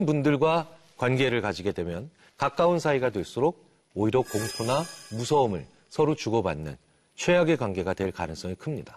분들과 관계를 가지게 되면 가까운 사이가 될수록 오히려 공포나 무서움을 서로 주고받는 최악의 관계가 될 가능성이 큽니다.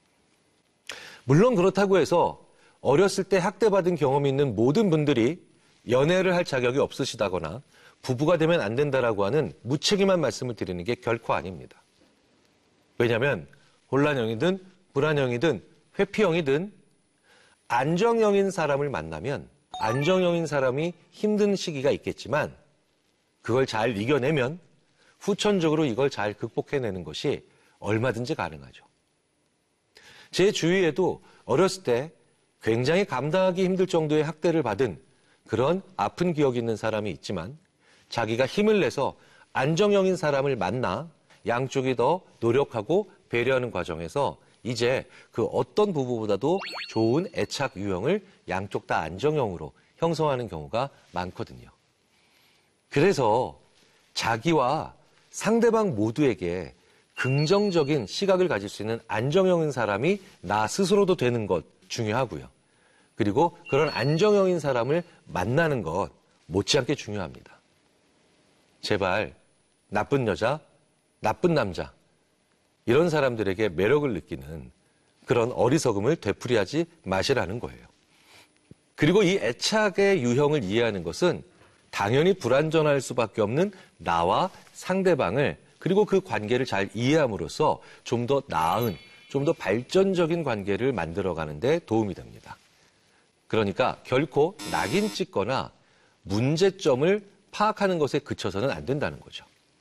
물론 그렇다고 해서 어렸을 때 학대받은 경험이 있는 모든 분들이 연애를 할 자격이 없으시다거나 부부가 되면 안 된다라고 하는 무책임한 말씀을 드리는 게 결코 아닙니다. 왜냐하면 혼란형이든 불안형이든 회피형이든 안정형인 사람을 만나면 안정형인 사람이 힘든 시기가 있겠지만 그걸 잘 이겨내면 후천적으로 이걸 잘 극복해내는 것이 얼마든지 가능하죠. 제 주위에도 어렸을 때 굉장히 감당하기 힘들 정도의 학대를 받은 그런 아픈 기억이 있는 사람이 있지만 자기가 힘을 내서 안정형인 사람을 만나 양쪽이 더 노력하고 배려하는 과정에서 이제 그 어떤 부부보다도 좋은 애착 유형을 양쪽 다 안정형으로 형성하는 경우가 많거든요. 그래서 자기와 상대방 모두에게 긍정적인 시각을 가질 수 있는 안정형인 사람이 나 스스로도 되는 것 중요하고요. 그리고 그런 안정형인 사람을 만나는 것 못지않게 중요합니다. 제발 나쁜 여자, 나쁜 남자 이런 사람들에게 매력을 느끼는 그런 어리석음을 되풀이하지 마시라는 거예요. 그리고 이 애착의 유형을 이해하는 것은 당연히 불완전할 수밖에 없는 나와 상대방을 그리고 그 관계를 잘 이해함으로써 좀 더 나은, 좀 더 발전적인 관계를 만들어가는 데 도움이 됩니다. 그러니까 결코 낙인 찍거나 문제점을 파악하는 것에 그쳐서는 안 된다는 거죠.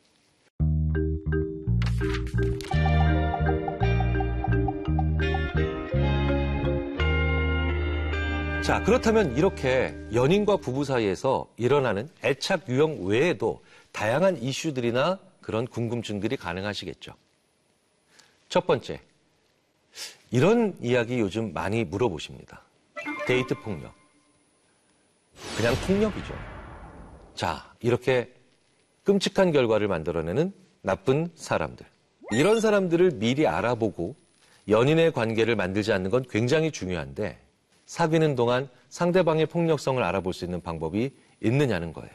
자, 그렇다면 이렇게 연인과 부부 사이에서 일어나는 애착 유형 외에도 다양한 이슈들이나 그런 궁금증들이 가능하시겠죠. 첫 번째, 이런 이야기 요즘 많이 물어보십니다. 데이트 폭력. 그냥 폭력이죠. 자, 이렇게 끔찍한 결과를 만들어내는 나쁜 사람들. 이런 사람들을 미리 알아보고 연인의 관계를 만들지 않는 건 굉장히 중요한데 사귀는 동안 상대방의 폭력성을 알아볼 수 있는 방법이 있느냐는 거예요.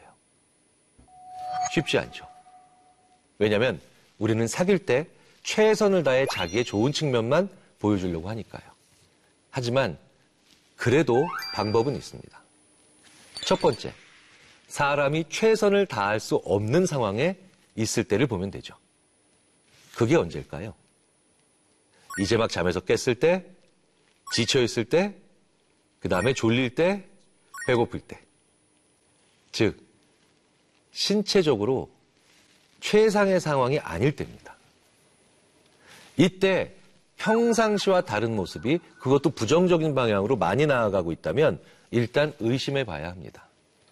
쉽지 않죠. 왜냐하면 우리는 사귈 때 최선을 다해 자기의 좋은 측면만 보여주려고 하니까요. 하지만 그래도 방법은 있습니다. 첫 번째, 사람이 최선을 다할 수 없는 상황에 있을 때를 보면 되죠. 그게 언제일까요? 이제 막 잠에서 깼을 때, 지쳐있을 때, 그 다음에 졸릴 때, 배고플 때. 즉, 신체적으로 최상의 상황이 아닐 때입니다. 이때 평상시와 다른 모습이 그것도 부정적인 방향으로 많이 나아가고 있다면 일단 의심해 봐야 합니다.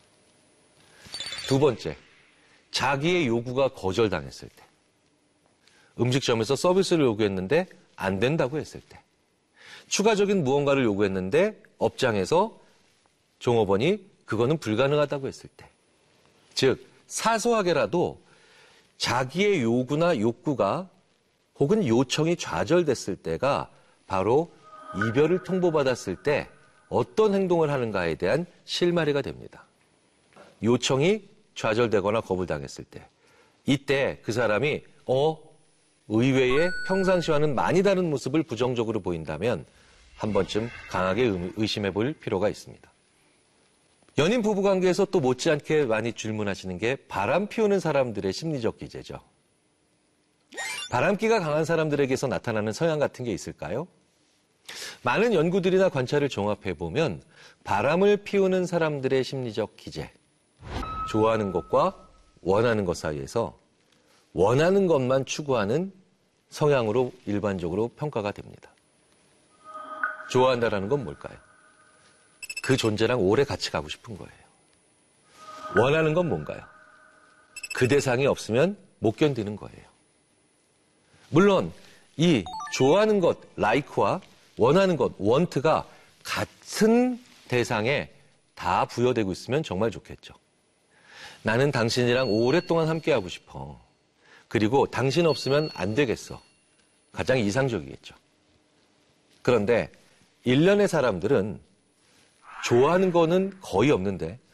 두 번째, 자기의 요구가 거절당했을 때. 음식점에서 서비스를 요구했는데 안 된다고 했을 때. 추가적인 무언가를 요구했는데 업장에서 종업원이 그거는 불가능하다고 했을 때. 즉, 사소하게라도 자기의 요구나 욕구가 혹은 요청이 좌절됐을 때가 바로 이별을 통보받았을 때 어떤 행동을 하는가에 대한 실마리가 됩니다. 요청이 좌절되거나 거부당했을 때. 이때 그 사람이 의외의 평상시와는 많이 다른 모습을 부정적으로 보인다면 한 번쯤 강하게 의심해 볼 필요가 있습니다. 연인 부부관계에서 또 못지않게 많이 질문하시는 게 바람 피우는 사람들의 심리적 기제죠. 바람기가 강한 사람들에게서 나타나는 성향 같은 게 있을까요? 많은 연구들이나 관찰을 종합해보면 바람을 피우는 사람들의 심리적 기제, 좋아하는 것과 원하는 것 사이에서 원하는 것만 추구하는 성향으로 일반적으로 평가가 됩니다. 좋아한다라는 건 뭘까요? 그 존재랑 오래 같이 가고 싶은 거예요. 원하는 건 뭔가요? 그 대상이 없으면 못 견디는 거예요. 물론 이 좋아하는 것, like와 원하는 것, want가 같은 대상에 다 부여되고 있으면 정말 좋겠죠. 나는 당신이랑 오랫동안 함께하고 싶어. 그리고 당신 없으면 안 되겠어. 가장 이상적이겠죠. 그런데 일련의 사람들은 좋아하는 거는 거의 없는데